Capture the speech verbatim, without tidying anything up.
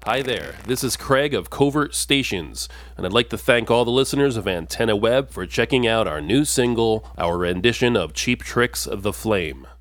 Hi there, this is Craig of Covert Stations, and I'd like to thank all the listeners of Antenna Web for checking out our new single, our rendition of Cheap Tricks of the Flame.